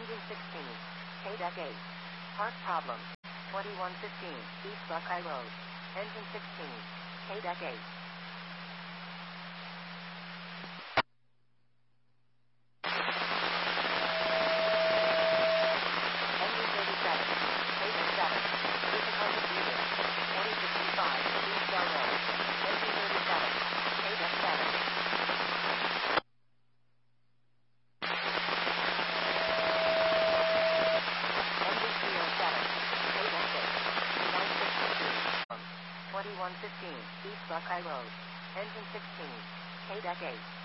Engine 16. KDEC 8. Part problem. 2115. East Buckeye Road. Engine 16. KDEC 8. Engine 37. KDEC 7. Difficulty music. 2065. East Bell Road. Engine 37. KDEC 7. Engine 307. KDEC 6. 962. 2115. East Buckeye Road. Engine 16. KDEC 8.